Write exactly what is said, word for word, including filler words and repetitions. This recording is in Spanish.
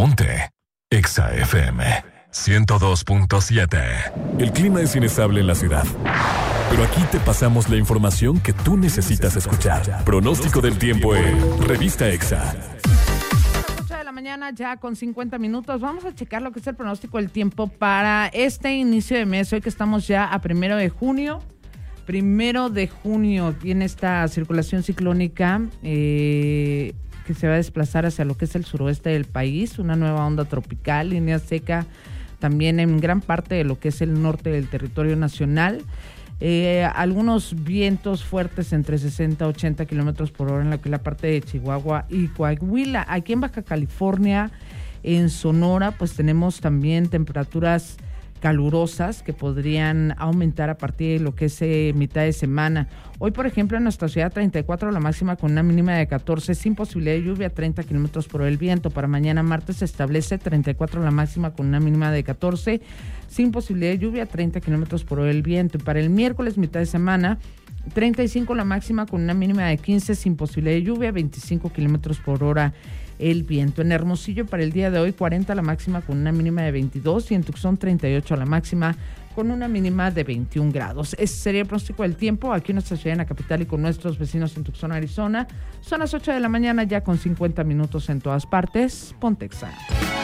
Ponte Exa F M ciento dos punto siete. El clima es inestable en la ciudad, pero aquí te pasamos la información que tú necesitas escuchar. Pronóstico del tiempo en Revista Exa. ocho de la mañana ya con cincuenta minutos. Vamos a checar lo que es el pronóstico del tiempo para este inicio de mes. Hoy que estamos ya a primero de junio. Primero de junio viene esta circulación ciclónica eh, que se va a desplazar hacia lo que es el suroeste del país. Una nueva onda tropical, línea seca también en gran parte de lo que es el norte del territorio nacional. Eh, algunos vientos fuertes entre sesenta a ochenta kilómetros por hora en la que es la parte de Chihuahua y Coahuila. Aquí en Baja California, en Sonora, pues tenemos también temperaturas calurosas que podrían aumentar a partir de lo que es eh, mitad de semana. Hoy, por ejemplo, en nuestra ciudad treinta y cuatro la máxima con una mínima de catorce, sin posibilidad de lluvia, treinta kilómetros por hora el viento. Para mañana martes se establece treinta y cuatro la máxima con una mínima de catorce, sin posibilidad de lluvia, treinta kilómetros por hora el viento. Y para el miércoles, mitad de semana, treinta y cinco la máxima con una mínima de quince, sin posibilidad de lluvia, veinticinco kilómetros por hora el viento. En Hermosillo para el día de hoy cuarenta la máxima con una mínima de veintidós y en Tucson treinta y ocho la máxima con una mínima de veintiún grados. Ese sería el pronóstico del tiempo aquí en nuestra ciudad, en la capital y con nuestros vecinos en Tucson, Arizona. Son las ocho de la mañana ya con cincuenta minutos en todas partes. Ponte Exa.